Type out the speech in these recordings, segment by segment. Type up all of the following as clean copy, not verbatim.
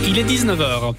Il est 19h.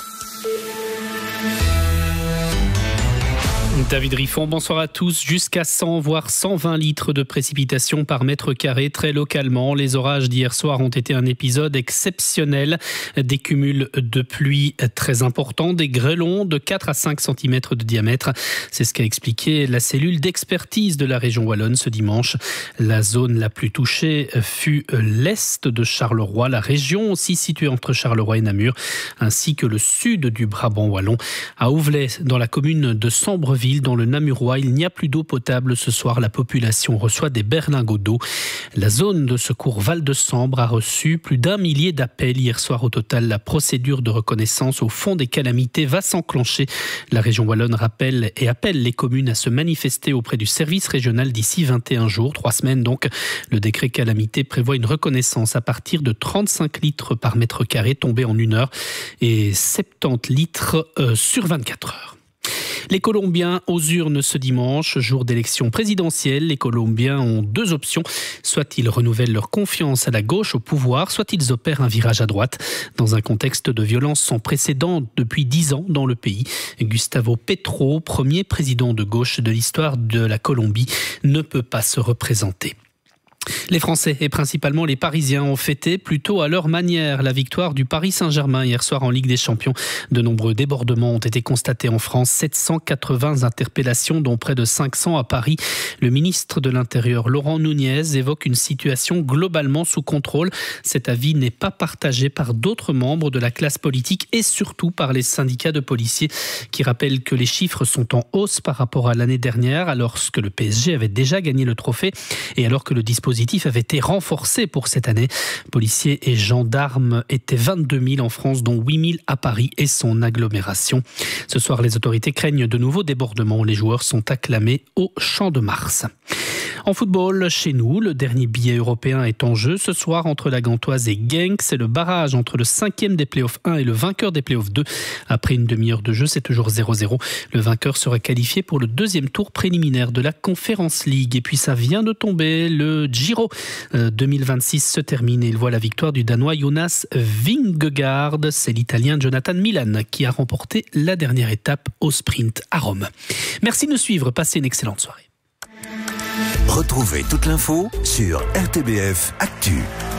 David Riffon, bonsoir à tous. Jusqu'à 100 voire 120 litres de précipitations par mètre carré très localement. Les orages d'hier soir ont été un épisode exceptionnel. Des cumuls de pluie très importants, des grêlons de 4 à 5 cm de diamètre. C'est ce qu'a expliqué la cellule d'expertise de la région wallonne ce dimanche. La zone la plus touchée fut l'est de Charleroi, la région aussi située entre Charleroi et Namur, ainsi que le sud du Brabant wallon. À Ouvelet, dans la commune de Sambreville, dans le Namurois, il n'y a plus d'eau potable ce soir. La population reçoit des berlingots d'eau. La zone de secours Val-de-Sambre a reçu plus d'1 millier d'appels hier soir. Au total, la procédure de reconnaissance au fond des calamités va s'enclencher. La région wallonne rappelle et appelle les communes à se manifester auprès du service régional d'ici 21 jours, 3 semaines donc. Le décret calamité prévoit une reconnaissance à partir de 35 litres par mètre carré tombé en 1 heure et 70 litres sur 24 heures. Les Colombiens aux urnes ce dimanche, jour d'élection présidentielle. Les Colombiens ont 2 options. Soit ils renouvellent leur confiance à la gauche au pouvoir, soit ils opèrent un virage à droite. Dans un contexte de violence sans précédent depuis 10 ans dans le pays, Gustavo Petro, premier président de gauche de l'histoire de la Colombie, ne peut pas se représenter. Les Français et principalement les Parisiens ont fêté plutôt à leur manière la victoire du Paris Saint-Germain hier soir en Ligue des Champions. De nombreux débordements ont été constatés en France, 780 interpellations dont près de 500 à Paris. Le ministre de l'Intérieur Laurent Nunez évoque une situation globalement sous contrôle. Cet avis n'est pas partagé par d'autres membres de la classe politique et surtout par les syndicats de policiers qui rappellent que les chiffres sont en hausse par rapport à l'année dernière alors que le PSG avait déjà gagné le trophée et alors que le dispositif avait été renforcé pour cette année. Policiers et gendarmes étaient 22 000 en France, dont 8 000 à Paris et son agglomération. Ce soir, les autorités craignent de nouveaux débordements. Les joueurs sont acclamés au Champ de Mars. En football, chez nous, le dernier billet européen est en jeu ce soir entre la Gantoise et Genk. C'est le barrage entre le 5e des playoffs 1 et le vainqueur des playoffs 2. Après une demi-heure de jeu, c'est toujours 0-0. Le vainqueur sera qualifié pour le 2e tour préliminaire de la Conference League. Et puis ça vient de tomber, le Giro 2026 se termine et il voit la victoire du Danois Jonas Vingegaard. C'est l'Italien Jonathan Milan qui a remporté la dernière étape au sprint à Rome. Merci de nous suivre, passez une excellente soirée. Retrouvez toute l'info sur RTBF Actu.